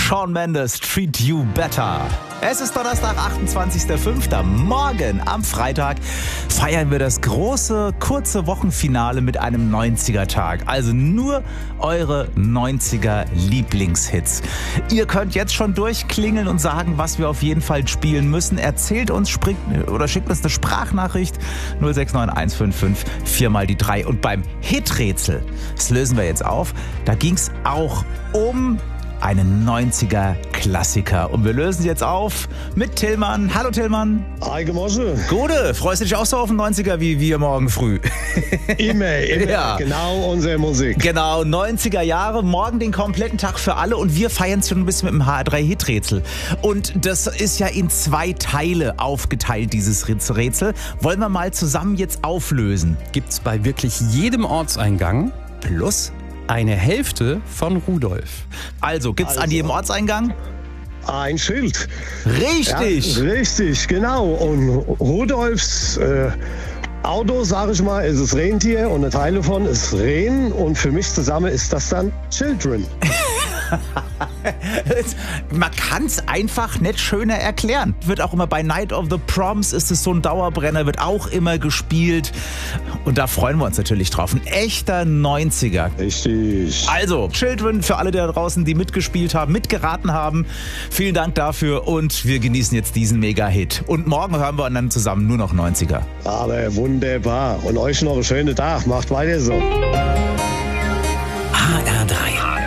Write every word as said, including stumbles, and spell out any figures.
Shawn Mendes, Treat You Better. Es ist Donnerstag, achtundzwanzigster fünfter Morgen am Freitag feiern wir das große, kurze Wochenfinale mit einem neunziger-Tag. Also nur eure neunziger-Lieblingshits. Ihr könnt jetzt schon durchklingeln und sagen, was wir auf jeden Fall spielen müssen. Erzählt uns, springt, oder schickt uns eine Sprachnachricht null sechs neun eins fünf fünf vier mal die drei. Und beim Hiträtsel, das lösen wir jetzt auf, da ging es auch um einen neunziger-Klassiker. Und wir lösen sie jetzt auf mit Tillmann. Hallo Tillmann. Hi, Gemosche. Gute, freust du dich auch so auf den neunziger wie wir morgen früh? Immer, immer. Ja. Genau unsere Musik. Genau, neunziger Jahre, morgen den kompletten Tag für alle und wir feiern es schon ein bisschen mit dem H R drei Hiträtsel. Und das ist ja in zwei Teile aufgeteilt, dieses Rätsel. Wollen wir mal zusammen jetzt auflösen? Gibt's bei wirklich jedem Ortseingang Plus eine Hälfte von Rudolf. Also, gibt's Also. an jedem Ortseingang? Ein Schild. Richtig! Ja, richtig, genau. Und Rudolfs äh, Auto, sag ich mal, ist das Rentier und ein Teil davon ist Rehen. Und für mich zusammen ist das dann Children. Man kann es einfach nicht schöner erklären. Wird auch immer bei Night of the Proms ist es so ein Dauerbrenner, wird auch immer gespielt. Und da freuen wir uns natürlich drauf. Ein echter neunziger. Richtig. Also, Children für alle da draußen, die mitgespielt haben, mitgeraten haben. Vielen Dank dafür und wir genießen jetzt diesen Mega-Hit. Und morgen hören wir dann zusammen nur noch neunziger. Aber wunderbar. Und euch noch einen schönen Tag. Macht weiter so.